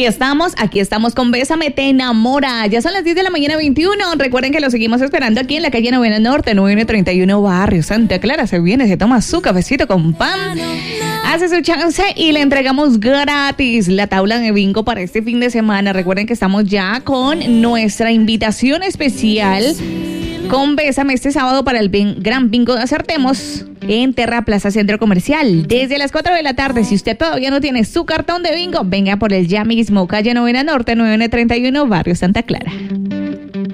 Aquí estamos con Bésame Te Enamora. Ya son las 10 de la mañana 21. Recuerden que lo seguimos esperando aquí en la calle Novena Norte, 931 Barrio Santa Clara. Se viene, se toma su cafecito con pan, hace su chance y le entregamos gratis la tabla de bingo para este fin de semana. Recuerden que estamos ya con nuestra invitación especial con Bésame este sábado para el gran bingo de Acertemos en Terra Plaza Centro Comercial. Desde las 4 de la tarde, si usted todavía no tiene su cartón de bingo, venga por el ya mismo, calle Novena Norte, 931 Barrio Santa Clara.